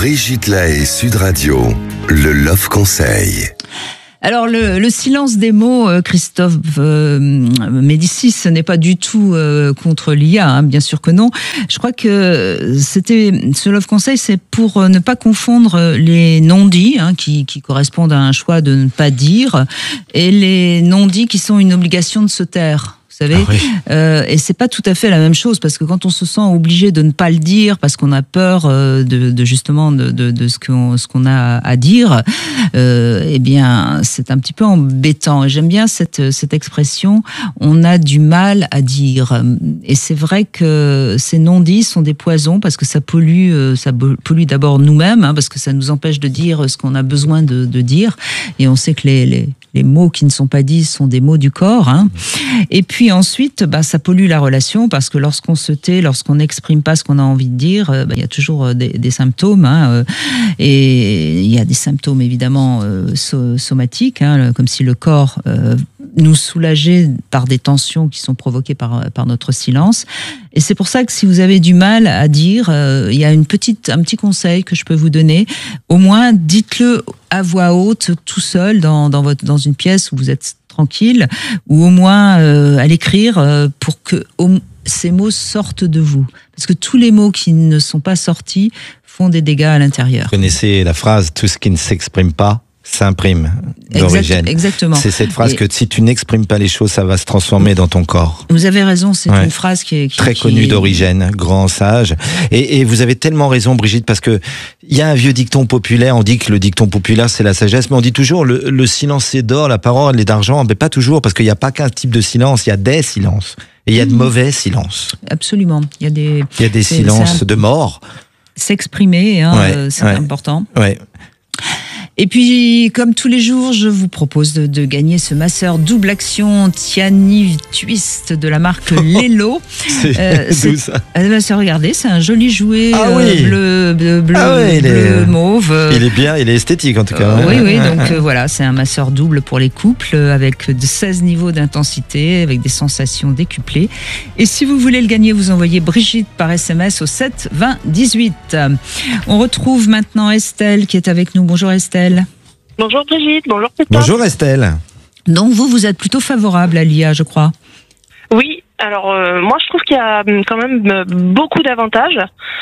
Brigitte Lahaie, Sud Radio, le Love Conseil. Alors le silence des mots, Christophe Médicis, ce n'est pas du tout contre l'IA, hein, bien sûr que non. Je crois que ce Love Conseil, c'est pour ne pas confondre les non-dits, hein, qui correspondent à un choix de ne pas dire, et les non-dits qui sont une obligation de se taire. Vous savez, et c'est pas tout à fait la même chose, parce que quand on se sent obligé de ne pas le dire parce qu'on a peur de justement de ce qu'on a à dire, eh bien c'est un petit peu embêtant. Et j'aime bien cette expression, on a du mal à dire. Et c'est vrai que ces non-dits sont des poisons, parce que ça pollue d'abord nous-mêmes, hein, parce que ça nous empêche de dire ce qu'on a besoin de dire. Et on sait que les mots qui ne sont pas dits sont des mots du corps, hein. Et puis ensuite, ça pollue la relation, parce que lorsqu'on se tait, lorsqu'on n'exprime pas ce qu'on a envie de dire, il y a toujours des symptômes, hein, et il y a des symptômes évidemment somatiques, hein, comme si le corps nous soulageait par des tensions qui sont provoquées par notre silence. Et c'est pour ça que si vous avez du mal à dire, il y a un petit conseil que je peux vous donner. Au moins, dites-le à voix haute, tout seul, dans une pièce où vous êtes tranquille, ou au moins à l'écrire, pour que ces mots sortent de vous. Parce que tous les mots qui ne sont pas sortis font des dégâts à l'intérieur. Vous connaissez la phrase « tout ce qui ne s'exprime pas s'imprime » d'origine. Exactement. C'est cette phrase que si tu n'exprimes pas les choses, ça va se transformer dans ton corps. Vous avez raison, c'est une phrase qui est très connue d'origine, grand sage. Et vous avez tellement raison, Brigitte, parce que il y a un vieux dicton populaire, on dit que le dicton populaire c'est la sagesse, mais on dit toujours le silence c'est d'or, la parole est d'argent, mais pas toujours, parce qu'il n'y a pas qu'un type de silence, il y a des silences. Et il y a de mauvais silences. Absolument. Il y a des silences de mort. S'exprimer, hein, c'est important. Ouais. Et puis, comme tous les jours, je vous propose de gagner ce masseur double action Tiani Twist de la marque Lelo. C'est ça. Regardez, c'est un joli jouet bleu mauve. Il est bien, il est esthétique en tout cas. Oui, donc voilà, c'est un masseur double pour les couples avec 16 niveaux d'intensité, avec des sensations décuplées. Et si vous voulez le gagner, vous envoyez Brigitte par SMS au 7 20 18. On retrouve maintenant Estelle qui est avec nous. Bonjour Estelle. Bonjour Brigitte, bonjour Christophe. Bonjour Estelle. Donc vous êtes plutôt favorable à l'IA, je crois. Oui, alors moi je trouve qu'il y a quand même beaucoup d'avantages.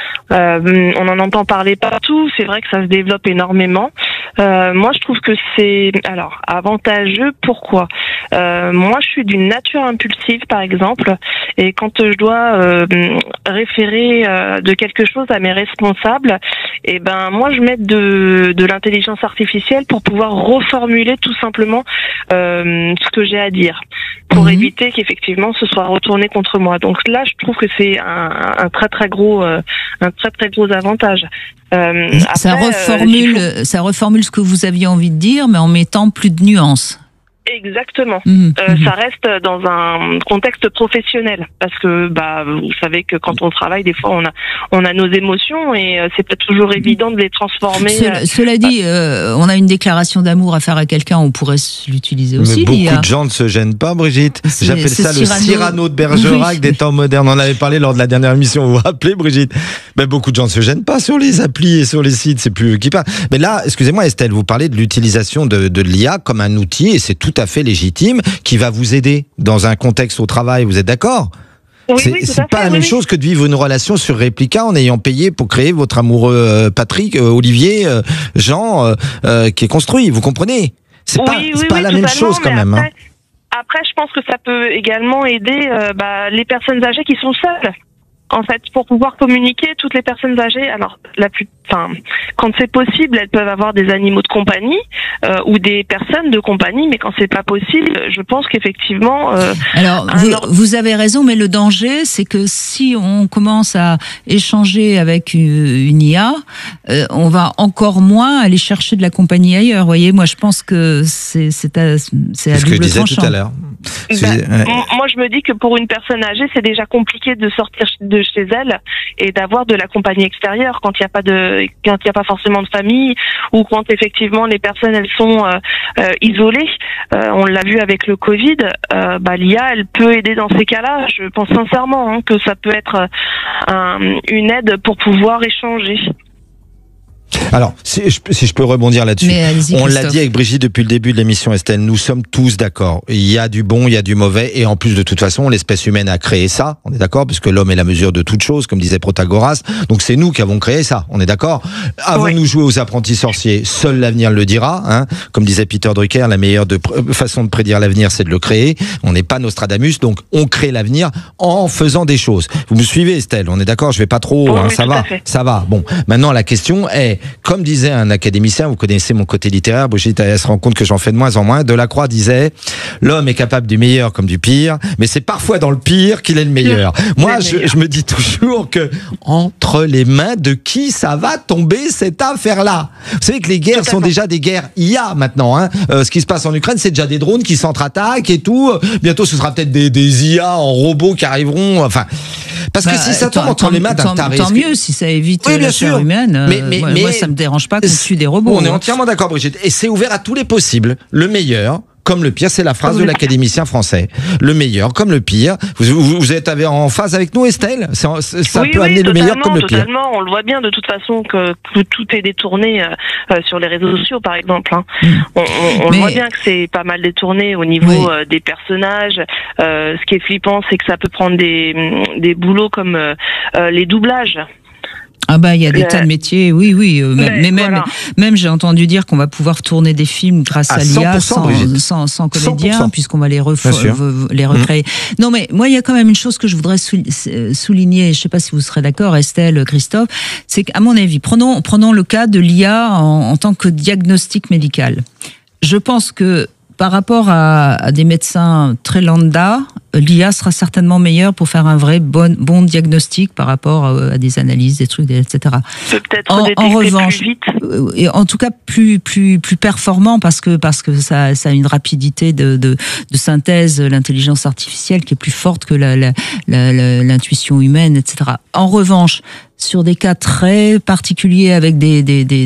On en entend parler partout, c'est vrai que ça se développe énormément. Moi je trouve que c'est avantageux. Pourquoi ? Moi je suis d'une nature impulsive par exemple, et quand je dois référer de quelque chose à mes responsables, et moi je mets de l'intelligence artificielle pour pouvoir reformuler tout simplement ce que j'ai à dire, pour éviter qu'effectivement ce soit retourné contre moi. Donc là je trouve que c'est un très très gros avantage. Ça reformule ce que vous aviez envie de dire, mais en mettant plus de nuances. Exactement. Ça reste dans un contexte professionnel, parce que vous savez que quand on travaille, des fois on a nos émotions et c'est pas toujours évident de les transformer. Cela dit, on a une déclaration d'amour à faire à quelqu'un, on pourrait l'utiliser aussi. Mais beaucoup de gens ne se gênent pas, Brigitte. J'appelle ça le Cyrano de Bergerac des temps modernes. On en avait parlé lors de la dernière émission. Vous vous rappelez, Brigitte ? Mais beaucoup de gens ne se gênent pas sur les applis et sur les sites. C'est plus qui parle. Mais là, excusez-moi, Estelle, vous parlez de l'utilisation de l'IA comme un outil, et c'est tout à fait légitime, qui va vous aider dans un contexte au travail. Vous êtes d'accord ? C'est pas la même chose que de vivre une relation sur réplica en ayant payé pour créer votre amoureux Patrick, Olivier, Jean, qui est construit. Vous comprenez ? C'est pas la même chose quand même. Après, je pense que ça peut également aider les personnes âgées qui sont seules. En fait, pour pouvoir communiquer, toutes les personnes âgées, quand c'est possible, elles peuvent avoir des animaux de compagnie ou des personnes de compagnie, mais quand c'est pas possible, je pense qu'effectivement. Alors, vous avez raison, mais le danger, c'est que si on commence à échanger avec une IA, on va encore moins aller chercher de la compagnie ailleurs. Vous voyez, moi, je pense que c'est à ce que je disais tout à l'heure. Moi, je me dis que pour une personne âgée, c'est déjà compliqué de sortir de chez elle et d'avoir de la compagnie extérieure quand il n'y a pas forcément de famille, ou quand effectivement les personnes elles sont isolées. On l'a vu avec le Covid. L'IA elle peut aider dans ces cas-là. Je pense sincèrement que ça peut être une aide pour pouvoir échanger. Alors, si je peux rebondir là-dessus, on l'a dit avec Brigitte depuis le début de l'émission, Estelle, nous sommes tous d'accord. Il y a du bon, il y a du mauvais, et en plus, de toute façon, l'espèce humaine a créé ça, on est d'accord, parce que l'homme est la mesure de toute chose, comme disait Protagoras, donc c'est nous qui avons créé ça, on est d'accord. Avons-nous joué aux apprentis sorciers? Seul l'avenir le dira, hein. Comme disait Peter Drucker, la meilleure façon de prédire l'avenir, c'est de le créer. On n'est pas Nostradamus, donc on crée l'avenir en faisant des choses. Vous me suivez, Estelle? On est d'accord, je vais pas trop, hein, ça va. Bon, maintenant la question est, comme disait un académicien, vous connaissez mon côté littéraire, Brigitte, elle se rend compte que j'en fais de moins en moins, Delacroix disait, l'homme est capable du meilleur comme du pire, mais c'est parfois dans le pire qu'il est le meilleur. Moi, je me dis toujours que entre les mains de qui ça va tomber cette affaire-là? Vous savez que les guerres sont déjà des guerres IA maintenant, hein. Ce qui se passe en Ukraine, c'est déjà des drones qui s'entre-attaquent et tout. Bientôt, ce sera peut-être des IA en robots qui arriveront, enfin... Parce que si ça tombe entre les mains d'un taré... Tant mieux si ça évite la chair humaine. Mais moi, ça me dérange pas qu'on tue des robots. On est entièrement d'accord, Brigitte. Et c'est ouvert à tous les possibles. Le meilleur comme le pire, c'est la phrase de l'académicien français. Le meilleur comme le pire. Vous êtes en phase avec nous, Estelle? Ça peut amener le meilleur comme le pire. Totalement. On le voit bien de toute façon que tout est détourné sur les réseaux sociaux, par exemple. Hein. On voit bien que c'est pas mal détourné au niveau des personnages. Ce qui est flippant, c'est que ça peut prendre des boulots comme les doublages. Ah bah il y a des tas de métiers, oui, mais même j'ai entendu dire qu'on va pouvoir tourner des films grâce à l'IA sans comédiens, puisqu'on va les recréer. Non mais moi il y a quand même une chose que je voudrais souligner, je sais pas si vous serez d'accord, Estelle, Christophe, c'est qu'à mon avis, prenons le cas de l'IA en tant que diagnostic médical. Je pense que par rapport à des médecins très lambda, l'IA sera certainement meilleure pour faire un vrai bon diagnostic par rapport à des analyses, des trucs, etc. Peut-être en revanche, plus vite. Et en tout cas plus performant parce que ça a une rapidité de synthèse, l'intelligence artificielle qui est plus forte que l'intuition humaine, etc. En revanche, sur des cas très particuliers avec des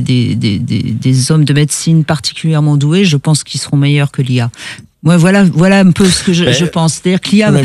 hommes de médecine particulièrement doués, je pense qu'ils seront meilleurs que l'IA. Ouais, voilà un peu ce que je pense. C'est-à-dire que l'IA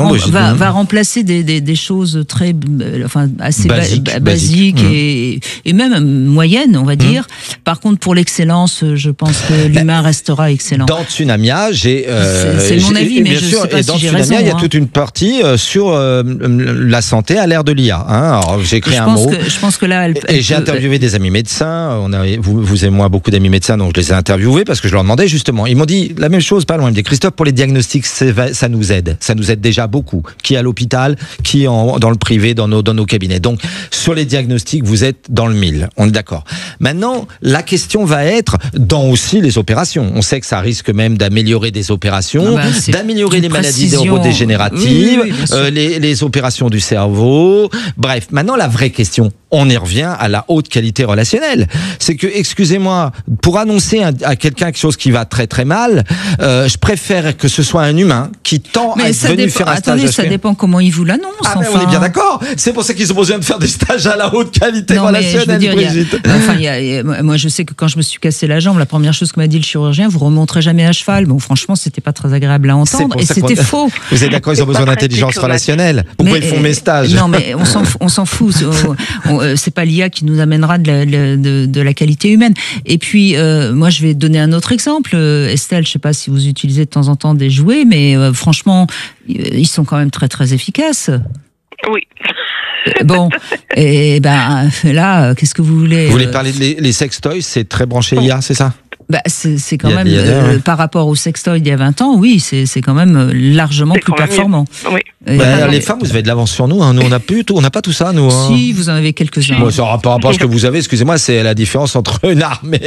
va remplacer des choses très, assez basiques et même moyennes, on va dire. Par contre, pour l'excellence, je pense que l'humain restera excellent. Dans Tsunamia, c'est mon avis, mais je sais pas si j'ai raison. Dans Tsunamia, il y a toute une partie sur la santé à l'ère de l'IA. Hein. Alors, j'ai écrit un mot. Je pense que là, j'ai interviewé des amis médecins. Vous et moi, beaucoup d'amis médecins, donc je les ai interviewés parce que je leur demandais justement. Ils m'ont dit la même chose, pas loin. Christophe, pour les diagnostics, ça nous aide. Ça nous aide déjà beaucoup. Qui est à l'hôpital, qui est dans le privé, dans nos cabinets. Donc, sur les diagnostics, vous êtes dans le mille. On est d'accord. Maintenant, la question va être dans aussi les opérations. On sait que ça risque même d'améliorer des opérations, d'améliorer les maladies neurodégénératives, les opérations du cerveau. Bref, maintenant, la vraie question, on y revient à la haute qualité relationnelle. C'est que, excusez-moi, pour annoncer à quelqu'un quelque chose qui va très très mal, je préfère que ce soit un humain qui tend à venir faire un stage. Attendez, ça dépend comment il vous l'annonce. On est bien d'accord. C'est pour ça qu'ils ont besoin de faire des stages à la haute qualité relationnelle, Brigitte. Moi, je sais que quand je me suis cassé la jambe, la première chose que m'a dit le chirurgien, vous remonterez jamais à cheval. Bon, franchement, c'était pas très agréable à entendre et c'était faux. Vous êtes d'accord, ils ont besoin d'intelligence relationnelle. Pourquoi ils font mes stages? Non, mais on s'en fout. C'est pas l'IA qui nous amènera de la qualité humaine. Et puis, moi, je vais donner un autre exemple. Estelle, je sais pas si vous utilisez de temps en temps des jouets, mais franchement, ils sont quand même très très efficaces. Oui. Bon, et là, qu'est-ce que vous voulez? Vous voulez parler des sextoys? C'est très branché IA, c'est ça? C'est quand même, par rapport au sextoy d'il y a 20 ans, oui, c'est quand même largement plus performant. Oui. Les femmes, vous avez de l'avance sur nous. Hein. Nous, on n'a pas tout ça, nous. Hein. Si, vous en avez quelques-uns. Bon, par rapport à ce que vous avez, excusez-moi, c'est la différence entre une armée.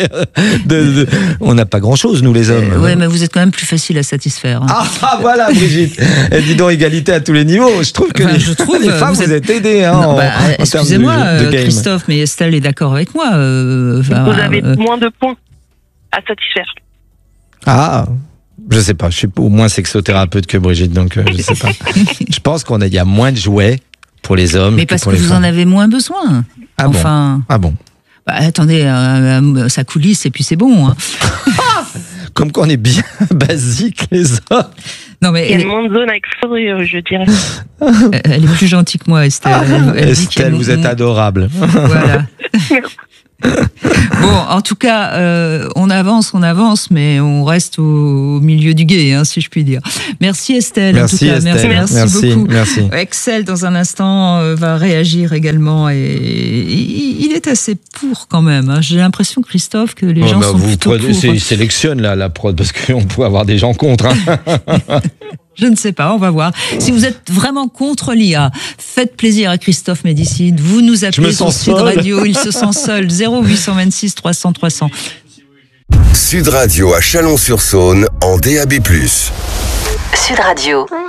On n'a pas grand-chose, nous, les hommes. Oui, mais vous êtes quand même plus facile à satisfaire. Hein. Ah, voilà, Brigitte. Dis donc, égalité à tous les niveaux. Je trouve que les femmes, vous êtes aidées. Hein, excusez-moi, Christophe, mais Estelle est d'accord avec moi. Vous avez moins de points à satisfaire. Ah, je sais pas, je suis au moins sexothérapeute que Brigitte, donc je sais pas. Je pense qu'il y a moins de jouets pour les hommes. Mais parce que vous en avez moins besoin. Ah bon. Attendez, ça coulisse et puis c'est bon. Hein. Comme qu'on est bien basique, les hommes. Non, mais il y a moins de zones à explorer, je dirais. Elle est plus gentille que moi, Estelle. Estelle, vous êtes adorable. Voilà. Bon, en tout cas, on avance, mais on reste au milieu du gué, hein, si je puis dire. Merci Estelle. Merci en tout cas, Estelle. merci beaucoup. Merci. Excel, dans un instant, va réagir également et il est assez pour quand même. Hein. J'ai l'impression, Christophe, que les gens sont plutôt pour. Il sélectionne la prod parce qu'on peut avoir des gens contre. Hein. Je ne sais pas, on va voir. Si vous êtes vraiment contre l'IA, faites plaisir à Christophe Médicide. Vous nous appelez sur Sud Radio, il se sent seul. 0826 300 300. Sud Radio à Chalon-sur-Saône en DAB+. Sud Radio.